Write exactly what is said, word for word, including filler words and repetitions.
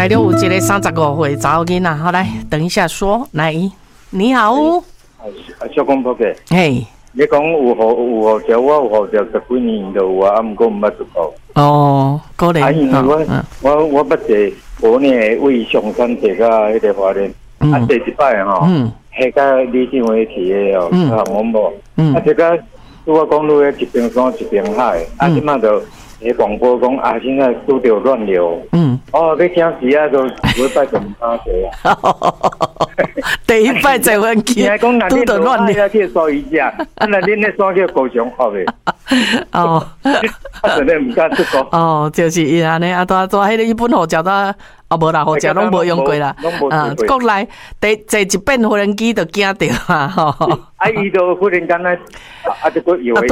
台中有一个三十五岁查某囡仔，好来，等一下说，来，你好， 小公婆嘅， 嘿， 你讲有号有号照，我有号照十几年就有啊，啊，毋过毋捌做过。 哦，可能， 啊，因为我、嗯、我我捌坐五年为上山坐到迄个花莲，嗯、啊，第一摆吼，嗯，迄个李政委去的哦，嗯，我无，嗯，啊，这个我讲路一边山一边海，啊，即马就。迄广播讲啊，现在拄着乱流，嗯，哦，要请时啊，就每摆就唔敢坐啊。 第一摆坐飞机，拄着乱流， 要去搜一下，啊，那恁那山叫高雄学的。 哦， 啊，真系唔敢出国。 哦，就是伊安尼啊，大大迄个一本护照都啊无啦，护照拢无用过啦。啊，国内第坐一遍无人机就惊着啊，吼。 啊，伊就忽然间咧，啊，就个以为。